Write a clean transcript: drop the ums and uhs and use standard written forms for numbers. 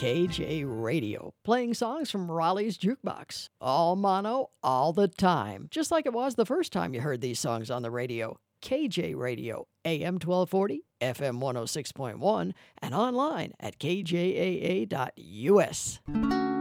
KJ Radio, playing songs from Raleigh's Jukebox. All mono, all the time. Just like it was the first time you heard these songs on the radio. KJ Radio, AM 1240, FM 106.1, and online at kjaa.us.